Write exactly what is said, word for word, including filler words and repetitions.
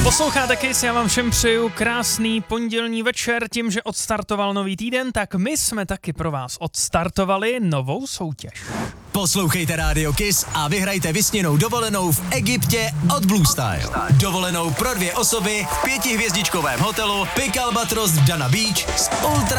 Posloucháte Kiss, já vám všem přeju krásný pondělní večer. Tím, že odstartoval nový týden, tak my jsme taky pro vás odstartovali novou soutěž. Poslouchejte Rádio Kiss a vyhrajte vysněnou dovolenou v Egyptě od Blue Style. Dovolenou pro dvě osoby v pětihvězdičkovém hotelu Pic Albatros Dana Beach s ultra